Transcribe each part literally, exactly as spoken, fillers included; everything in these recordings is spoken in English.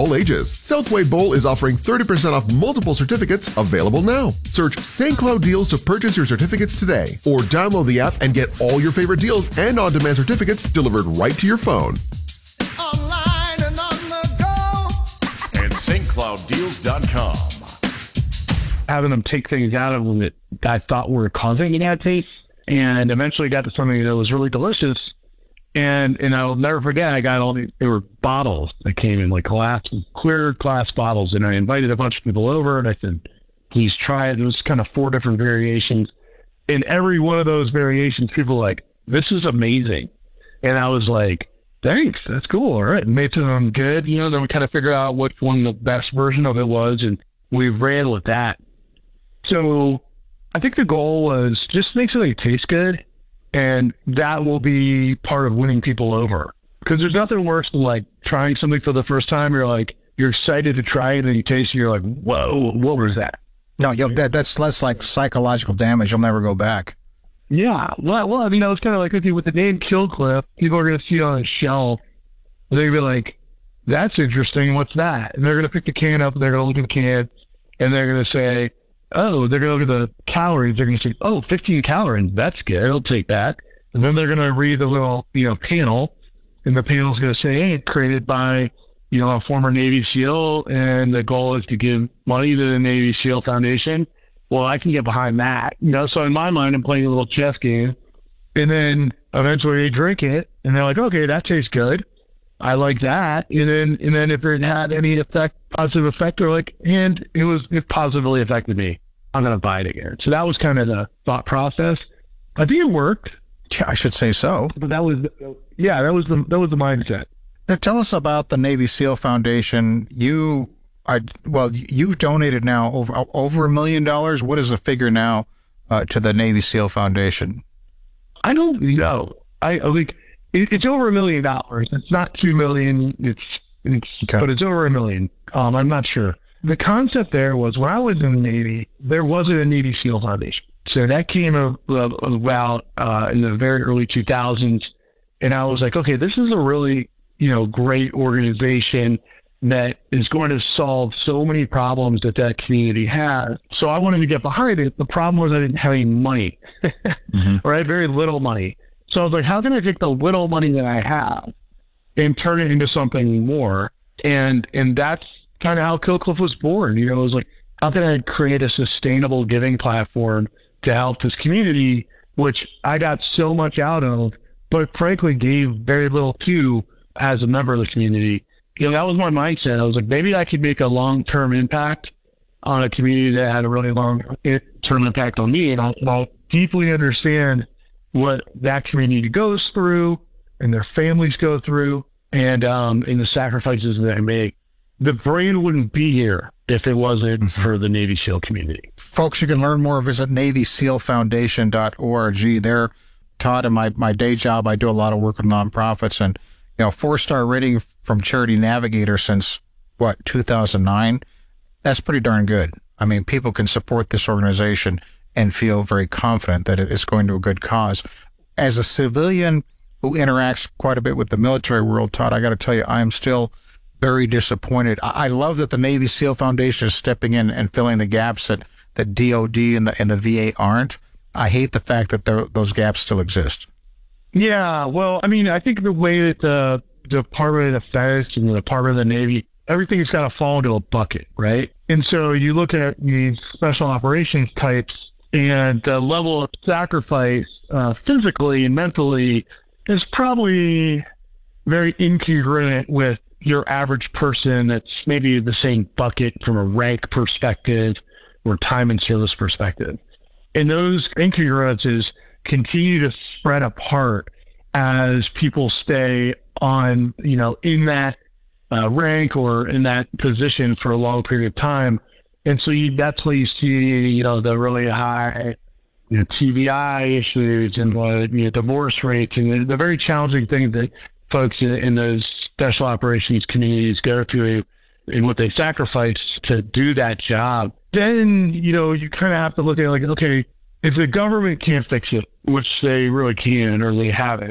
all ages. Southway Bowl is offering thirty percent off multiple certificates available now. Search Saint Cloud Deals to purchase your certificates today, or download the app and get all your favorite deals and on-demand certificates delivered right to your phone. Online and on the go. And St Cloud Deals dot com. Having them take things out of them that I thought were causing an bad taste, and eventually got to something that was really delicious. And and I'll never forget, I got all these, they were bottles that came in, like glass, clear glass bottles. And I invited a bunch of people over, and I said, please try it. It was kind of four different variations. In every one of those variations, people were like, this is amazing. And I was like, thanks, that's cool. All right. And made them good. You know, then we kind of figured out which one the best version of it was, and we ran with that. So I think the goal was just make something taste good, and that will be part of winning people over. Because there's nothing worse than like trying something for the first time. You're like, you're excited to try it, and you taste it, you're like, whoa, what was that? No, you'll, that, that's less like psychological damage. You'll never go back. Yeah. Well, well I mean, I was kind of like, okay, with the name Kill Cliff, people are going to see it on a shelf. They're going to be like, that's interesting. What's that? And they're going to pick the can up, and they're going to look at the can, and they're going to say, oh, they're going to look at the calories. They're going to say, oh, fifteen calories. That's good. I'll take that. And then they're going to read the little, you know, panel, and the panel's going to say, hey, it's created by, you know, a former Navy SEAL, and the goal is to give money to the Navy SEAL Foundation. Well, I can get behind that. You know, so in my mind, I'm playing a little chess game. And then eventually they drink it, and they're like, okay, that tastes good. I like that. And then, and then if it had any effect, positive effect, they're like, and it was, it positively affected me, I'm going to buy it again. So that was kind of the thought process. I think it worked. Yeah, I should say so. But that was, yeah, that was the, that was the mindset. Now, tell us about the Navy SEAL Foundation. You, I, well, you've donated now over, over a million dollars. What is the figure now uh, to the Navy SEAL Foundation? I don't know. I, I think it, it's over a million dollars. It's not two million. It's, it's okay. But it's over a million. Um, I'm not sure. The concept there was when I was in the Navy, there wasn't a Navy SEAL Foundation. So that came about uh, in the very early two thousands. And I was like, okay, this is a really, you know, great organization that is going to solve so many problems that that community has. So I wanted to get behind it. The problem was I didn't have any money, mm-hmm. or I had very little money. So I was like, how can I take the little money that I have and turn it into something more? And and that's kind of how Kill Cliff was born. You know, it was like, how can I create a sustainable giving platform to help this community, which I got so much out of, but frankly gave very little to as a member of the community. You know, that was my mindset. I was like, maybe I could make a long-term impact on a community that had a really long-term impact on me. And I'll, I'll deeply understand what that community goes through and their families go through, and um, and the sacrifices that they make. The brain wouldn't be here if it wasn't for the Navy SEAL community. Folks, you can learn more. Visit Navy SEAL Foundation dot org. There, Todd, in my, my day job, I do a lot of work with nonprofits, and you know, four-star rating from Charity Navigator since, what, two thousand nine? That's pretty darn good. I mean, people can support this organization and feel very confident that it is going to a good cause. As a civilian who interacts quite a bit with the military world, Todd, I got to tell you, I am still very disappointed. I, I love that the Navy SEAL Foundation is stepping in and filling the gaps that, that D O D and the, and the V A aren't. I hate the fact that there, those gaps still exist. Yeah, well, I mean, I think the way that the Department of Defense and the Department of the Navy, everything's got to fall into a bucket, right? And so you look at these special operations types, and the level of sacrifice uh, physically and mentally is probably very incongruent with your average person that's maybe the same bucket from a rank perspective or time and service perspective. And those incongruences continue to spread apart as people stay on, you know, in that uh, rank or in that position for a long period of time. And so you, that's why you see, you know, the really high, you know, T B I issues and uh, you know, divorce rates and the, the very challenging thing that folks in, in those special operations communities go through and what they sacrifice to do that job. Then, you know, you kind of have to look at it like, okay, if the government can't fix it, which they really can or they haven't,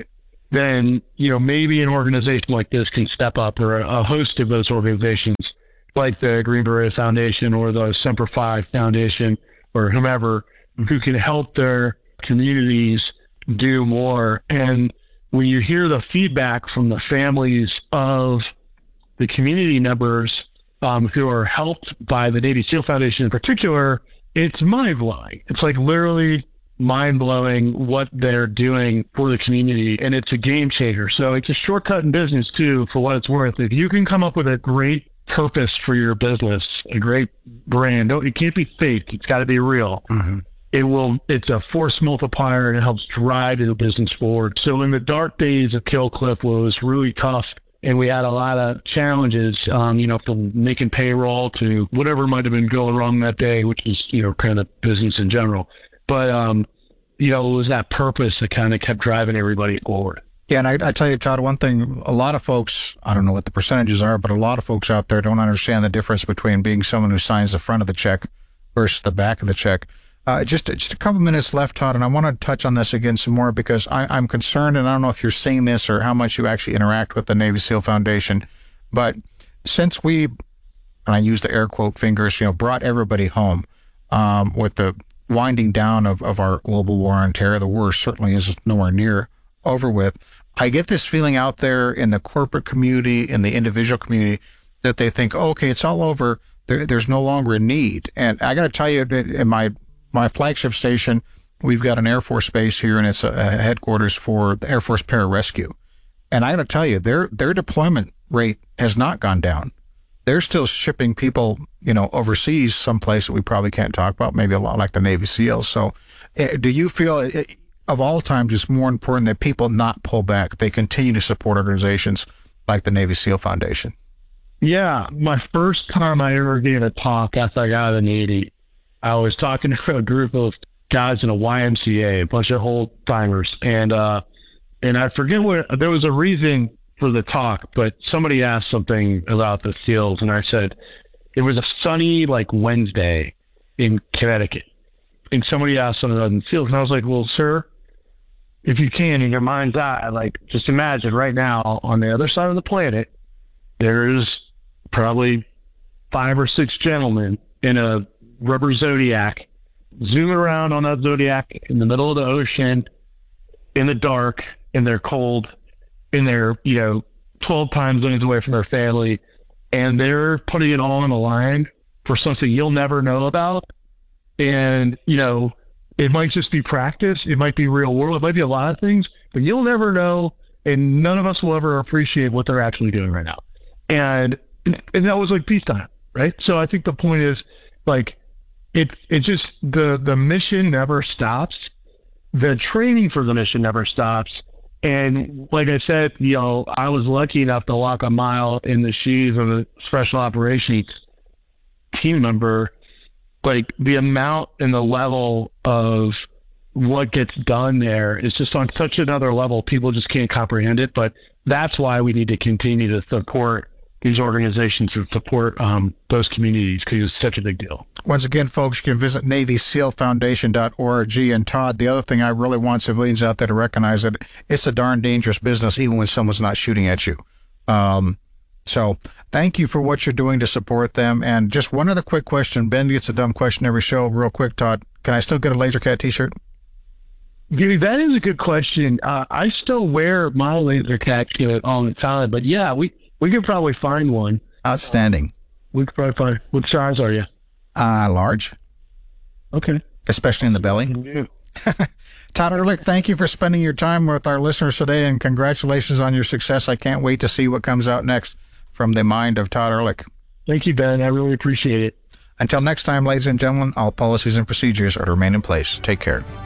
then, you know, maybe an organization like this can step up, or a, a host of those organizations like the Green Beret Foundation or the Semper Fi Foundation or whomever, mm-hmm. who can help their communities do more. And when you hear the feedback from the families of the community members um, who are helped by the Navy SEAL Foundation in particular, it's mind-blowing. It's like literally mind-blowing what they're doing for the community, and it's a game changer. So it's a shortcut in business too, for what it's worth. If you can come up with a great purpose for your business, a great brand, no, it can't be fake. It's got to be real. Mm-hmm. It will, it's a force multiplier, and it helps drive the business forward. So in the dark days of Kill Cliff, where it was really tough and we had a lot of challenges, um, you know, from making payroll to whatever might have been going wrong that day, which is, you know, kind of business in general. But, um, you know, it was that purpose that kind of kept driving everybody forward. Yeah, and I, I tell you, Todd, one thing, a lot of folks, I don't know what the percentages are, but a lot of folks out there don't understand the difference between being someone who signs the front of the check versus the back of the check. Uh, just, just a couple minutes left, Todd, and I want to touch on this again some more, because I, I'm concerned, and I don't know if you're seeing this or how much you actually interact with the Navy SEAL Foundation, but since we, and I use the air quote fingers, you know, brought everybody home um, with the winding down of, of our global war on terror, the war certainly is nowhere near over with. I get this feeling out there in the corporate community, in the individual community, that they think, oh, okay, it's all over. There, there's no longer a need. And I got to tell you, in my my flagship station, we've got an Air Force base here, and it's a, a headquarters for the Air Force Pararescue. And I got to tell you, their their deployment rate has not gone down. They're still shipping people, you know, overseas, someplace that we probably can't talk about, maybe a lot like the Navy SEALs. So uh, do you feel, uh, of all times, it's more important that people not pull back, they continue to support organizations like the Navy SEAL Foundation? Yeah. My first time I ever gave a talk after I got out of the Navy, I was talking to a group of guys in a Y M C A, a bunch of old timers. And, uh, and I forget what, there was a reason for the talk, but somebody asked something about the SEALs, and I said, it was a sunny, like, Wednesday in Connecticut, and somebody asked something about the SEALs, and I was like, well, sir, if you can, in your mind's eye, like, just imagine right now on the other side of the planet, there's probably five or six gentlemen in a rubber Zodiac, zooming around on that Zodiac in the middle of the ocean, in the dark, and they're cold, and they're, you know, twelve time zones away from their family, and they're putting it all on the line for something you'll never know about. And, you know, it might just be practice. It might be real world. It might be a lot of things, but you'll never know. And none of us will ever appreciate what they're actually doing right now. And, and that was like peacetime, right? So I think the point is, like, it, it just, the, the mission never stops. The training for the mission never stops. And like I said, you know, I was lucky enough to walk a mile in the shoes of a special operations team member. Like, the amount and the level of what gets done there is just on such another level. People just can't comprehend it. But that's why we need to continue to support these organizations and support um, those communities, because it's such a big deal. Once again, folks, you can visit Navy SEAL Foundation dot org. And Todd, the other thing I really want civilians out there to recognize, that it's a darn dangerous business, even when someone's not shooting at you. Um, so thank you for what you're doing to support them. And just one other quick question. Ben gets a dumb question every show. Real quick, Todd, can I still get a Laser Cat t-shirt? Gary, that is a good question. Uh, I still wear my Laser Cat kit all the time, but yeah, we, we could probably find one. Outstanding. We could probably find. What size are you? Uh, large. Okay. Especially in the belly. Yeah. Todd Ehrlich, thank you for spending your time with our listeners today, and congratulations on your success. I can't wait to see what comes out next from the mind of Todd Ehrlich. Thank you, Ben. I really appreciate it. Until next time, ladies and gentlemen, all policies and procedures are to remain in place. Take care.